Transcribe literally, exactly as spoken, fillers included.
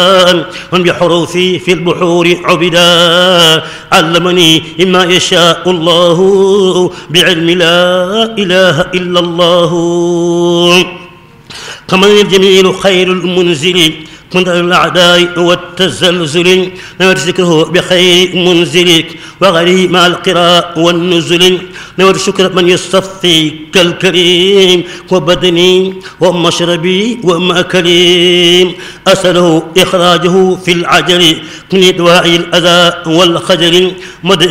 من بحروفي في البحور عبدا علمني مما يشاء الله بعلم لا إله إلا الله كمن الجميل خير المنزل من الأعداء والتزلزل نويت ذكره بخير منزل وغيره مع القراء والنزل نويت شكر من يصطفي كالكريم وبدني ومشربي ومأكلي أسأله إخراجه في العجل من دواعي الأذى والخجل